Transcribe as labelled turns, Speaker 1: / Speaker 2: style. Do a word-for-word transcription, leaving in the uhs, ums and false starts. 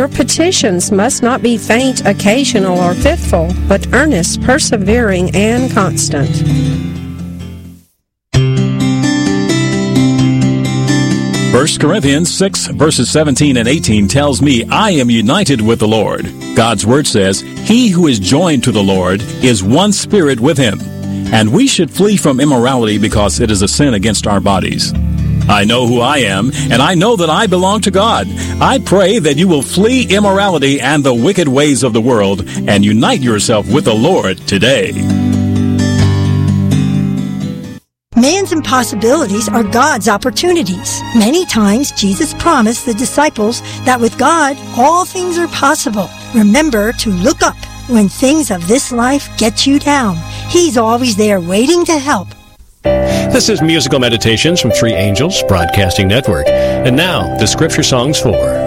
Speaker 1: Your petitions must not be faint, occasional, or fitful, but earnest, persevering, and constant.
Speaker 2: First Corinthians six, verses seventeen and eighteen tells me I am united with the Lord. God's Word says, he who is joined to the Lord is one spirit with him. And we should flee from immorality because it is a sin against our bodies. I know who I am, and I know that I belong to God. I pray that you will flee immorality and the wicked ways of the world and unite yourself with the Lord today.
Speaker 3: Man's impossibilities are God's opportunities. Many times, Jesus promised the disciples that with God, all things are possible. Remember to look up when things of this life get you down. He's always there waiting to help.
Speaker 4: This is Musical Meditations from Three Angels Broadcasting Network. And now, the Scripture Songs for